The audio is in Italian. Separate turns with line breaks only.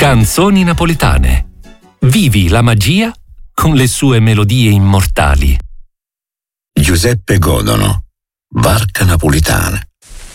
Canzoni napoletane. Vivi la magia con le sue melodie immortali.
Giuseppe Godono, Varca Napolitana.